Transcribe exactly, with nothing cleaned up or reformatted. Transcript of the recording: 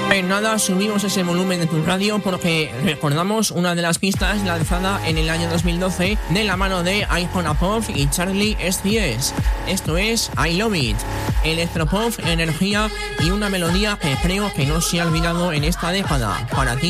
En nada, subimos ese volumen de tu radio porque recordamos una de las pistas lanzada en el año dos mil doce de la mano de Icona Pop y Charlie S C S. Esto es I Love It. Electropop, energía y una melodía que creo que no se ha olvidado en esta década. Para ti.